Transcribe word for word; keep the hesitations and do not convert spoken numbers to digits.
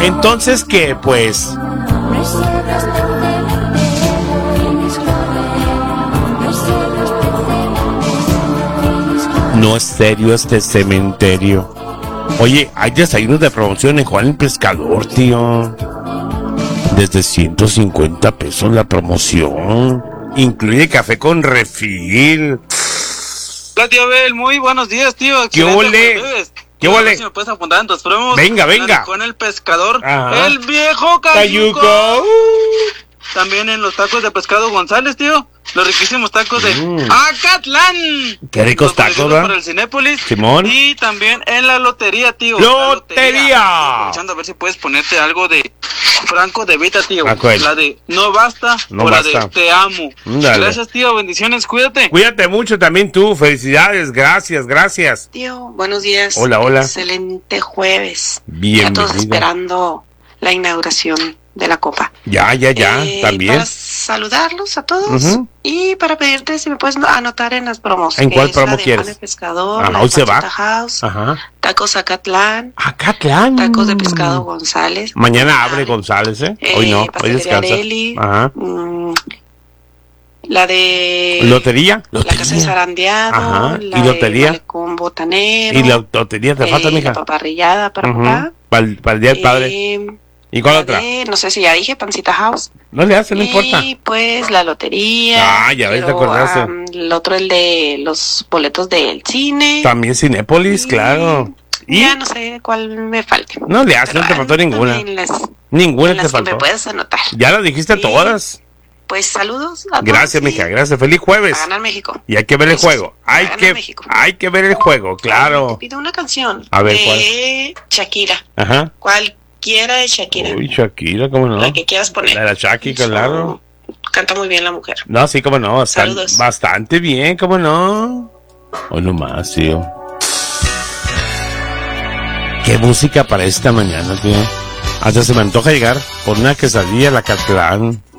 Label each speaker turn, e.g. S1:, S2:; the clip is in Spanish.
S1: Entonces, ¿qué? Pues... No es serio este cementerio. Oye, hay desayunos de promoción en Juan el Pescador, tío. Desde ciento cincuenta pesos la promoción. Incluye café con refil.
S2: Hola, tío Abel, muy buenos días, tío.
S1: ¿Qué ole? ¿Qué ole?
S2: Si me puedes apuntar en tus promos.
S1: Venga, venga.
S2: Con el pescador.
S1: Ajá.
S2: El viejo Cayuco.
S1: Cayuco.
S2: También en los tacos de pescado González, tío. Los riquísimos tacos de mm. Acatlán.
S1: Qué ricos tacos, ¿verdad?
S2: Por el Cinépolis.
S1: Simón.
S2: Y también en la lotería, tío.
S1: ¡Lotería!
S2: Aprovechando a ver si puedes ponerte algo de Franco de Vita, tío.
S1: Acuel.
S2: La de No Basta
S1: no
S2: o
S1: basta.
S2: la de Te Amo.
S1: Dale.
S2: Gracias, tío. Bendiciones. Cuídate.
S1: Cuídate mucho también tú. Felicidades. Gracias, gracias.
S3: Tío, buenos días.
S1: Hola, hola.
S3: Excelente jueves.
S1: Bienvenido.
S3: Ya todos esperando la inauguración de la Copa.
S1: Ya, ya, ya.
S3: Eh,
S1: También.
S3: Para saludarlos a todos
S1: Uh-huh.
S3: y para pedirte si me puedes anotar en las promos.
S1: ¿En cuál
S3: es la
S1: promo
S3: de
S1: quieres?
S3: Juan el Pescador,
S1: Ajá,
S3: la
S1: hoy
S3: de
S1: se va.
S3: Pachita House,
S1: Ajá.
S3: tacos Acatlán,
S1: Acatlán.
S3: tacos de pescado González.
S1: Mañana abre González, ¿eh?
S3: Eh,
S1: Hoy no, hoy
S3: pastelería
S1: descansa.
S3: Areli,
S1: Ajá.
S3: mm, la de
S1: ¿Lotería?
S3: la casa de zarandeado,
S1: Ajá.
S3: la
S1: ¿Y lotería?
S3: de con botanero,
S1: ¿Y la lotería te falta,
S3: eh,
S1: mija?
S3: la paparrillada para
S1: Uh-huh.
S3: papá.
S1: Para el día del padre.
S3: Eh,
S1: ¿Y cuál
S3: la
S1: otra?
S3: de, no sé si ya dije, Pancita House.
S1: No le hace, no
S3: y
S1: importa.
S3: pues la lotería.
S1: Ah, ya ves, te
S3: pero,
S1: acordaste.
S3: um, el otro, el de los boletos del cine.
S1: También Cinépolis,
S3: Y
S1: claro. ¿Y?
S3: Ya no sé cuál me falte.
S1: No le hace, no te faltó ninguna.
S3: En las,
S1: Ninguna
S3: en
S1: te
S3: las que
S1: faltó.
S3: me puedes anotar.
S1: Ya las dijiste
S3: Y-
S1: todas.
S3: Pues saludos a todos.
S1: Gracias,
S3: y
S1: mija, gracias. Feliz jueves.
S3: A ganar México.
S1: Y hay que ver el
S3: Besos.
S1: juego. Hay
S3: A ganar
S1: que,
S3: México.
S1: hay que ver el juego,
S3: Te
S1: claro.
S3: pido una canción.
S1: A ver,
S3: de Shakira.
S1: Ajá.
S3: Cualquiera de Shakira.
S1: Uy, Shakira, ¿cómo no?
S3: La que quieras poner.
S1: La de la Shaki, claro.
S3: Canta muy bien la mujer.
S1: No, sí, cómo no. Bastante,
S3: Saludos.
S1: bastante bien, cómo no. Hoy nomás, tío. Qué música para esta mañana, tío. Hasta se me antoja llegar por una quesadilla a la Acatlán.